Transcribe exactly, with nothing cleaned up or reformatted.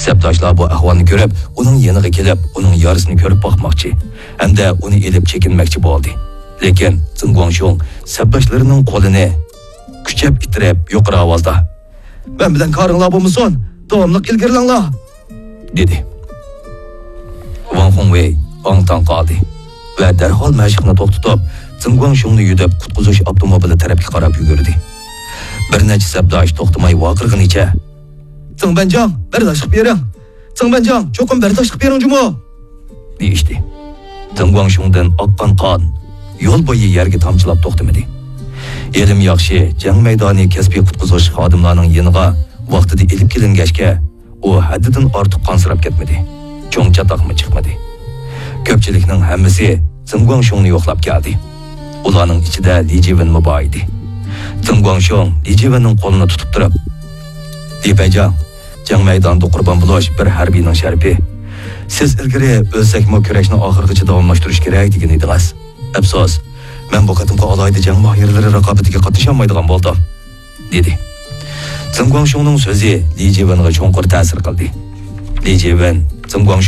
Sabdoshlar bu ahvolni ko'rib, uning yeniga kelib, uning yarısini ko'rib boqmoqchi, hamda uni elib chekinmoqchi bo'ldi. Lekin Zeng Guangshun sabdoshlarining qo'lini kuchab itirib, yuqori ovozda: "Men bilan qaringlar bo'lmasin, davomli ilgarilanglar", dedi. Wang Hongwei ongtang qoldi va darhol mashqni to'xtatib, Zeng Guangshunni yudib qutqizish avtomobili tarafga qarab yugurdi. Bir necha sabdosh to'xtamay voqirg'inicha: "Zeng Banjang, bardashlik bering. Zeng Banjang, cho'qim bardashlik bering jumo", deyishdi. Zeng Guangshundan oqqan qon yo'l bo'yi yerga tomchilab to'xtamadi. Elim yaxshi jang maydoni kasbiy qutqizish xodimlarining yeniga vaqtida elib kelingachga, u haddidan ortiq qansirab ketmadi. Cho'ng chataqmi chiqmadi. Ko'pchilikning hammasi Zeng Guangshunni yo'qlab keldi. Ularning ichida Li Jiwen bor edi. Zeng Guangshun Li Jiwenning qo'lini tutib turib: "Li Baijang, jang maydonida qurbon bo'lish bir harbiyning sharifi. Siz ilgari o'lsakmi kurashni oxirigacha davomlashtirish kerak degan edingiz. Afsus, men bu qatimqa alayda jang mohirlari raqobatiga qatnasha olmaydigan bo'ldim", dedi. Zeng Guangshunning so'zi Li Jiwenga cho'nqur ta'sir qildi. Li Jiwen Zeng Guangshun